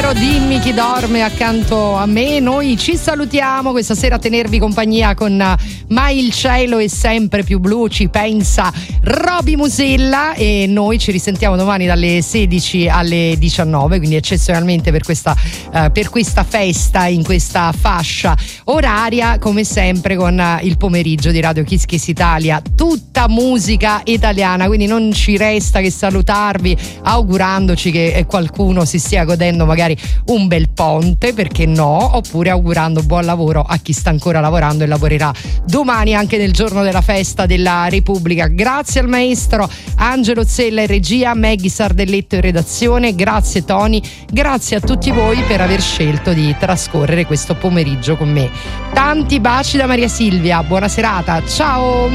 Maestro, dimmi chi dorme accanto a me. Noi ci salutiamo questa sera a tenervi compagnia con Ma il cielo è sempre più blu, ci pensa Roby Musella, e noi ci risentiamo domani dalle 16 alle 19, quindi eccezionalmente per questa festa in questa fascia oraria, come sempre con il pomeriggio di Radio Kiss Kiss Italia, tutta musica italiana, quindi non ci resta che salutarvi augurandoci che qualcuno si stia godendo magari un bel ponte, perché no, oppure augurando buon lavoro a chi sta ancora lavorando e lavorerà domani anche nel giorno della festa della Repubblica. Grazie al maestro Angelo Zella in regia, Maggie Sardelletto in redazione, grazie Tony, grazie a tutti voi per aver scelto di trascorrere questo pomeriggio con me. Tanti baci da Maria Silvia, buona serata, ciao!